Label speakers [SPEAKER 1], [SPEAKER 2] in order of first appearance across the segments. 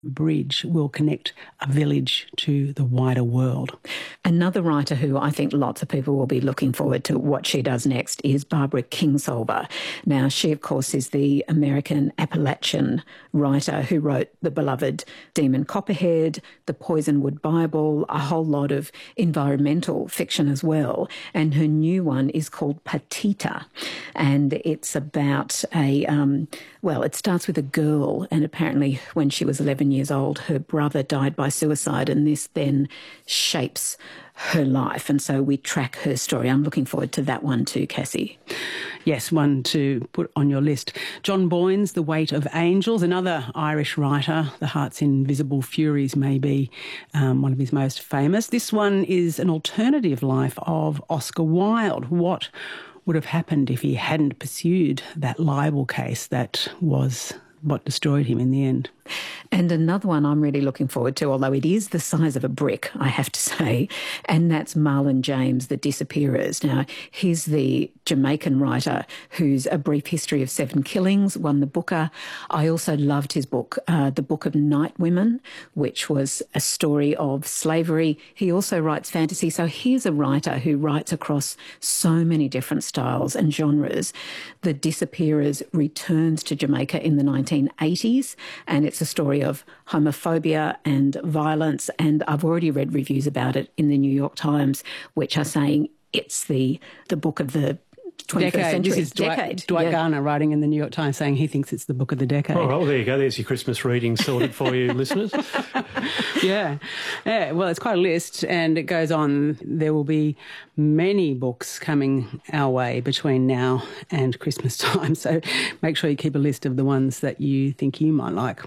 [SPEAKER 1] bridge will connect a village to the wider world.
[SPEAKER 2] Another writer who I think lots of people will be looking forward to what she does next is Barbara Kingsolver. Now, she, of course, is the American Appalachian writer who wrote the beloved Demon Copperhead, the Poisonwood Bible, a whole lot of environmental fiction as well. And her new one is called Patita. And it's about it starts with a girl, and apparently when she was 11 years old, her brother died by suicide, and this then shapes her life. And so we track her story. I'm looking forward to that one too, Cassie.
[SPEAKER 1] Yes, one to put on your list. John Boyne's The Weight of Angels, another Irish writer. The Heart's Invisible Furies may be one of his most famous. This one is an alternative life of Oscar Wilde. What would have happened if he hadn't pursued that libel case that was what destroyed him in the end?
[SPEAKER 2] And another one I'm really looking forward to, although it is the size of a brick, I have to say, and that's Marlon James, The Disappearers. Now, he's the Jamaican writer whose A Brief History of Seven Killings won the Booker. I also loved his book, The Book of Night Women, which was a story of slavery. He also writes fantasy, so here's a writer who writes across so many different styles and genres. The Disappearers returns to Jamaica in the 1980s, and it's a story of homophobia and violence, and I've already read reviews about it in the New York Times, which are saying it's the book of the 21st century.
[SPEAKER 1] This is Dwight Garner writing in the New York Times saying he thinks it's the book of the decade.
[SPEAKER 3] Oh, well, there you go. There's your Christmas reading sorted for you, listeners.
[SPEAKER 1] Yeah. Well, it's quite a list, and it goes on. There will be many books coming our way between now and Christmas time, so make sure you keep a list of the ones that you think you might like.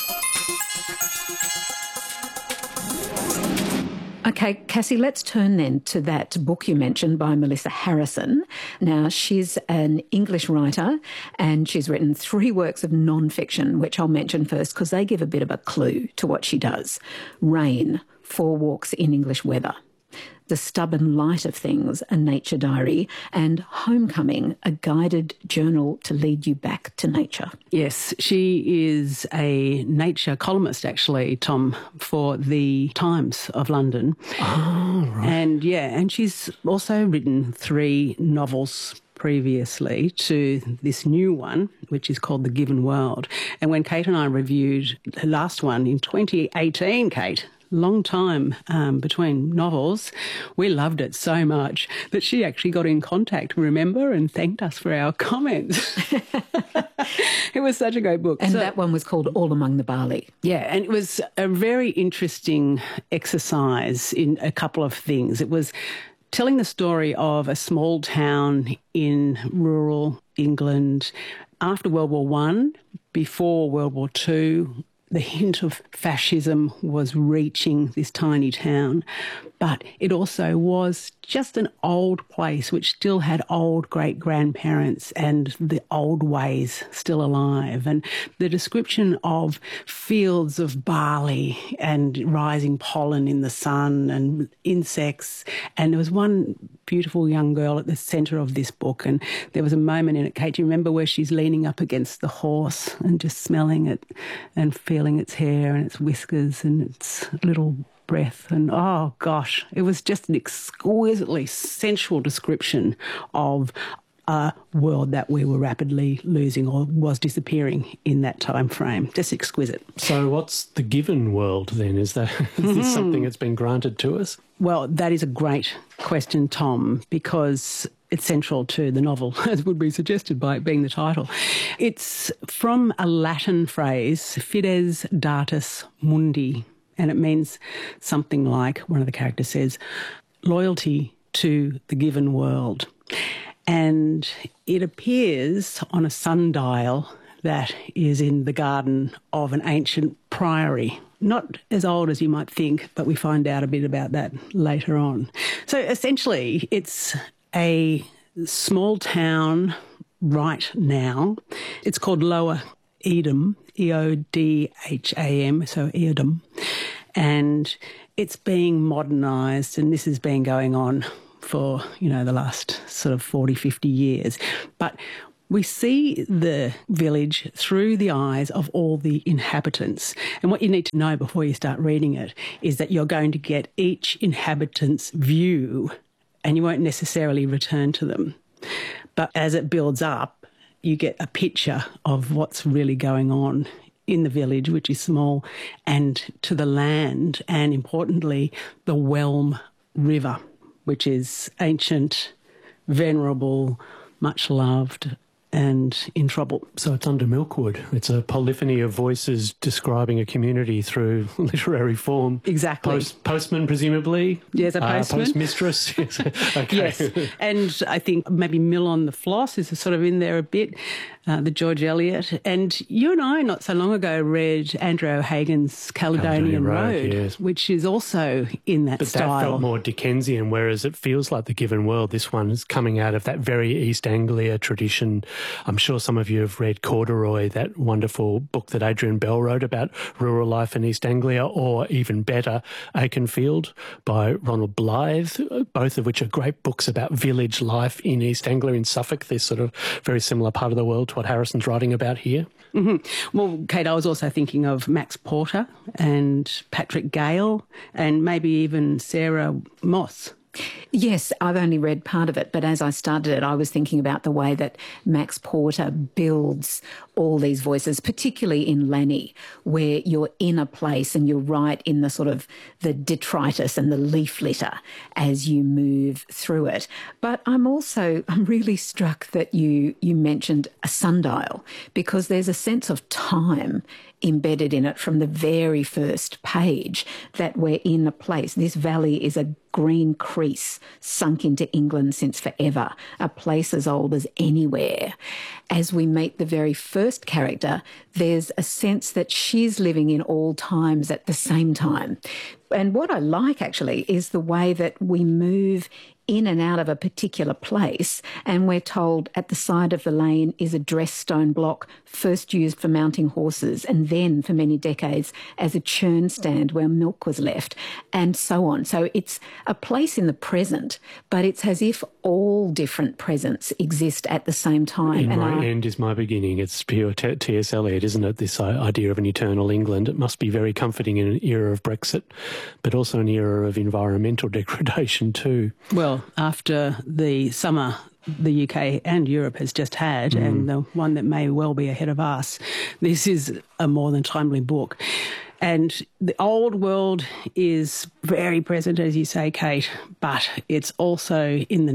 [SPEAKER 2] Okay, Cassie, let's turn then to that book you mentioned by Melissa Harrison. Now, she's an English writer and she's written 3 works of non-fiction, which I'll mention first because they give a bit of a clue to what she does. Rain, 4 Walks in English Weather. The Stubborn Light of Things, a nature diary, and Homecoming, a guided journal to lead you back to nature.
[SPEAKER 1] Yes, she is a nature columnist, actually, Tom, for the Times of London.
[SPEAKER 3] Oh, right.
[SPEAKER 1] And she's also written 3 novels previously to this new one, which is called The Given World. And when Kate and I reviewed the last one in 2018, Kate, long time between novels, we loved it so much that she actually got in contact, remember, and thanked us for our comments. It was such a great book.
[SPEAKER 2] And that one was called All Among the Barley.
[SPEAKER 1] Yeah, and it was a very interesting exercise in a couple of things. It was telling the story of a small town in rural England after World War I, before World War II. The hint of fascism was reaching this tiny town, but it also was just an old place which still had old great-grandparents and the old ways still alive. And the description of fields of barley and rising pollen in the sun and insects. And there was one beautiful young girl at the centre of this book, and there was a moment in it, Kate, do you remember, where she's leaning up against the horse and just smelling it and feeling its hair and its whiskers and its little breath, and oh gosh, it was just an exquisitely sensual description of a world that we were rapidly losing or was disappearing in that time frame. Just exquisite.
[SPEAKER 3] So what's the given world then? Is this something that's been granted to us?
[SPEAKER 1] Well, that is a great question, Tom, because it's central to the novel, as would be suggested by it being the title. It's from a Latin phrase, fides datus mundi, and it means something like, one of the characters says, loyalty to the given world. And it appears on a sundial that is in the garden of an ancient priory. Not as old as you might think, but we find out a bit about that later on. So essentially, it's a small town right now. It's called Lower Edam, Eodham, so Eodham. And it's being modernised, and this has been going on for, the last sort of 40, 50 years. But We see the village through the eyes of all the inhabitants. And what you need to know before you start reading it is that you're going to get each inhabitant's view and you won't necessarily return to them. But as it builds up, you get a picture of what's really going on in the village, which is small, and to the land, and importantly, the Whelm River, which is ancient, venerable, much loved, and in trouble.
[SPEAKER 3] So it's under Milkwood. It's a polyphony of voices describing a community through literary form.
[SPEAKER 1] Exactly.
[SPEAKER 3] Postman, presumably.
[SPEAKER 1] Yes, a postman.
[SPEAKER 3] Postmistress. Okay.
[SPEAKER 1] Yes. And I think maybe Mill on the Floss is sort of in there a bit, the George Eliot. And you and I, not so long ago, read Andrew O'Hagan's Caledonian Road,
[SPEAKER 3] yes.
[SPEAKER 1] which is also in that style.
[SPEAKER 3] But that felt more Dickensian, whereas it feels like The Given World. This one is coming out of that very East Anglia tradition. I'm sure some of you have read Corduroy, that wonderful book that Adrian Bell wrote about rural life in East Anglia, or even better, Aikenfield by Ronald Blythe, both of which are great books about village life in East Anglia, in Suffolk, this sort of very similar part of the world to what Harrison's writing about here.
[SPEAKER 1] Mm-hmm. Well, Kate, I was also thinking of Max Porter and Patrick Gale and maybe even Sarah Moss.
[SPEAKER 2] Yes, I've only read part of it, but as I started it, I was thinking about the way that Max Porter builds all these voices, particularly in Lanny, where you're in a place and you're right in the sort of the detritus and the leaf litter as you move through it. But I'm really struck that you mentioned a sundial, because there's a sense of time embedded in it from the very first page, that we're in a place. This valley is a green crease sunk into England since forever, a place as old as anywhere. As we meet the very first character, there's a sense that she's living in all times at the same time. And what I like, actually, is the way that we move in and out of a particular place, and we're told at the side of the lane is a dressed stone block, first used for mounting horses and then for many decades as a churn stand where milk was left, and so on. So it's a place in the present, but it's as if all different presents exist at the same time.
[SPEAKER 3] In my end is my beginning. It's pure T.S. Eliot, isn't it? This idea of an eternal England. It must be very comforting in an era of Brexit, but also an era of environmental degradation too.
[SPEAKER 1] Well, after the summer the UK and Europe has just had, and the one that may well be ahead of us, this is a more than timely book. And the old world is very present, as you say, Kate, but it's also in the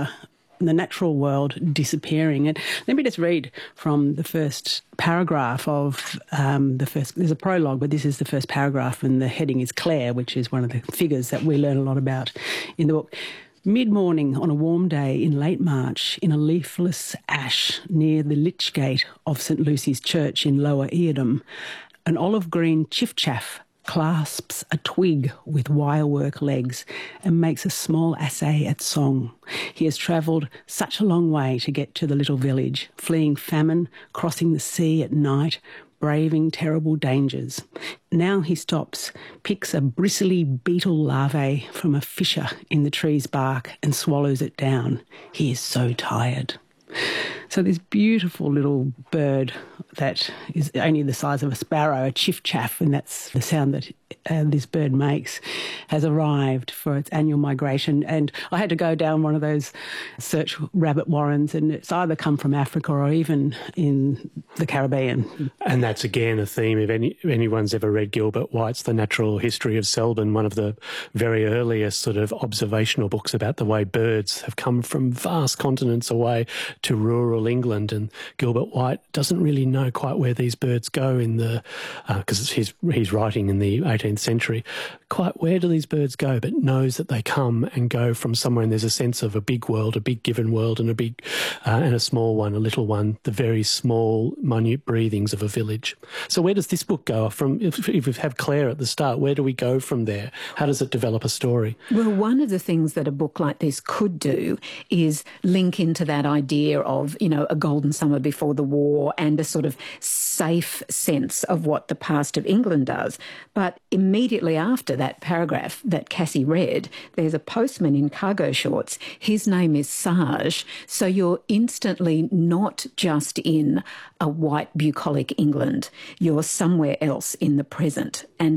[SPEAKER 1] natural world disappearing. And let me just read from the first paragraph of there's a prologue, but this is the first paragraph, and the heading is Claire, which is one of the figures that we learn a lot about in the book. Mid-morning on a warm day in late March, in a leafless ash near the lich gate of St Lucy's Church in Lower Eardham, an olive-green chiff-chaff clasps a twig with wirework legs and makes a small essay at song. He has travelled such a long way to get to the little village, fleeing famine, crossing the sea at night, braving terrible dangers. Now he stops, picks a bristly beetle larvae from a fissure in the tree's bark and swallows it down. He is so tired. So this beautiful little bird that is only the size of a sparrow, a chiff-chaff, and that's the sound that this bird makes, has arrived for its annual migration. And I had to go down one of those search rabbit warrens, and it's either come from Africa or even in the Caribbean.
[SPEAKER 3] And that's, again, a theme. If anyone's ever read Gilbert White's The Natural History of Selborne, one of the very earliest sort of observational books about the way birds have come from vast continents away to rural England. And Gilbert White doesn't really know quite where these birds go in the, because he's writing in the 18th century, quite where do these birds go, but knows that they come and go from somewhere, and there's a sense of a big world, a big given world, and a big and a small one, a little one, the very small, minute breathings of a village. So where does this book go from? If we have Claire at the start, where do we go from there? How does it develop a story?
[SPEAKER 2] Well, one of the things that a book like this could do is link into that idea of, a golden summer before the war and a sort of safe sense of what the past of England does. But immediately after that paragraph that Cassie read, there's a postman in cargo shorts. His name is Sarge. So you're instantly not just in a white bucolic England. You're somewhere else in the present. And